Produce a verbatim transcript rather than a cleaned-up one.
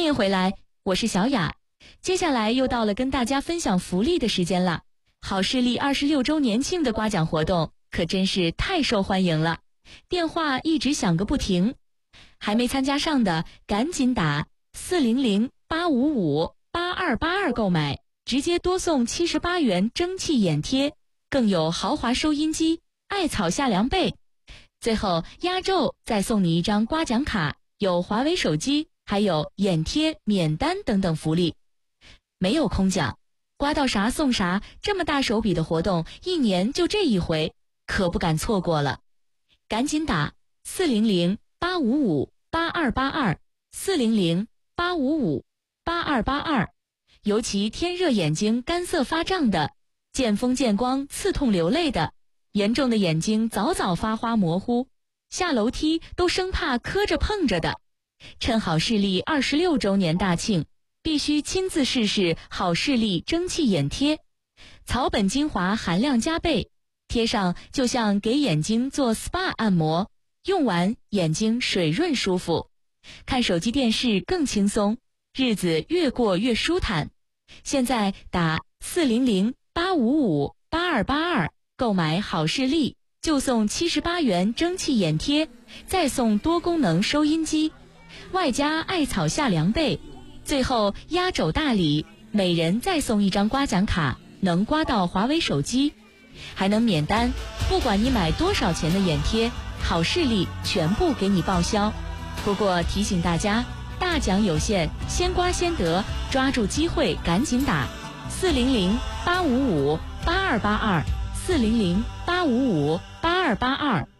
欢迎回来，我是小雅。接下来又到了跟大家分享福利的时间了。好视力二十六周年庆的刮奖活动可真是太受欢迎了，电话一直响个不停。还没参加上的赶紧打四零零八五五八二八二购买，直接多送七十八元蒸汽眼贴，更有豪华收音机、艾草夏凉被。最后压轴再送你一张刮奖卡，有华为手机，还有眼贴、免单等等福利。没有空奖，刮到啥送啥，这么大手笔的活动，一年就这一回，可不敢错过了。赶紧打四零零八五五八二八二 四零零八五五八二八二，尤其天热眼睛干涩发胀的，见风见光刺痛流泪的，严重的眼睛早早发花模糊，下楼梯都生怕磕着碰着的，趁好视力二十六周年大庆，必须亲自试试好视力蒸汽眼贴，草本精华含量加倍，贴上就像给眼睛做 S P A 按摩，用完眼睛水润舒服，看手机电视更轻松，日子越过越舒坦。现在打四零零八五五八二八二购买好视力，就送七十八元蒸汽眼贴，再送多功能收音机，外加艾草夏凉被，最后压轴大礼，每人再送一张刮奖卡，能刮到华为手机，还能免单，不管你买多少钱的眼贴，好视力全部给你报销。不过提醒大家，大奖有限，先刮先得，抓住机会赶紧打四零零八五五八二八二 四零零八五五八二八二。